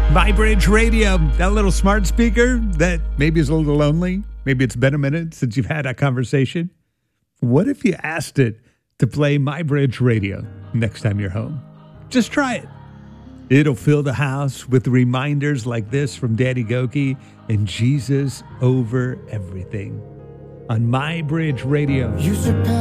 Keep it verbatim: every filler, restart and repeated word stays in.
MyBridge Radio, that little smart speaker that maybe is a little lonely. Maybe it's been a minute since you've had that conversation. What if you asked it to play MyBridge Radio next time you're home? Just try it. It'll fill the house with reminders like this from Daddy Goki and Jesus over everything on MyBridge Radio. You